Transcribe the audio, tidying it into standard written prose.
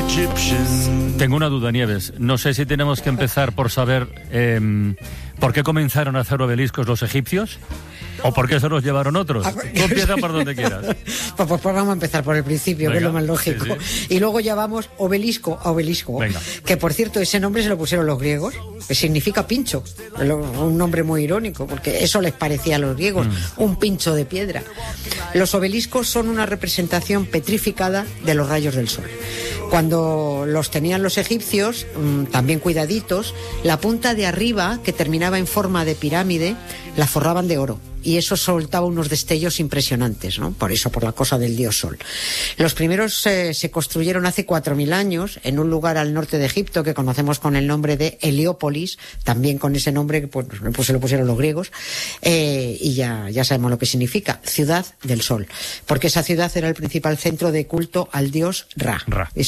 Tengo una duda, Nieves. No sé si tenemos que empezar por saber por qué comenzaron a hacer obeliscos los egipcios o por qué se los llevaron otros. Tú empieza por donde quieras. Pues vamos a empezar por el principio. Venga, que es lo más lógico. Sí, sí. Y luego ya vamos obelisco a obelisco. Venga. Que por cierto, ese nombre se lo pusieron los griegos, que significa pincho. Un nombre muy irónico, porque eso les parecía a los griegos, un pincho de piedra. Los obeliscos son una representación petrificada de los rayos del sol. Cuando los tenían los egipcios, también cuidaditos, la punta de arriba, que terminaba en forma de pirámide, la forraban de oro. Y eso soltaba unos destellos impresionantes, ¿no? Por eso, por la cosa del dios Sol. Los primeros se construyeron hace 4.000 años en un lugar al norte de Egipto que conocemos con el nombre de Heliópolis, también con ese nombre que pues se lo pusieron los griegos, y ya sabemos lo que significa, ciudad del sol, porque esa ciudad era el principal centro de culto al dios Ra.